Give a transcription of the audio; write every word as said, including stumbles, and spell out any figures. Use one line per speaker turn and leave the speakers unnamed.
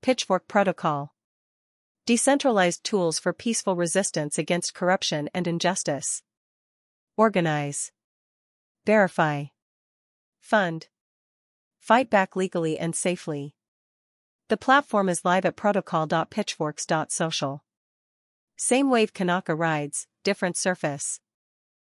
Pitchfork Protocol. Decentralized tools for peaceful resistance against corruption and injustice. Organize. Verify. Fund. Fight back legally and safely. The platform is live at protocol dot pitchforks dot social. Same wave Kanaka rides, different surface.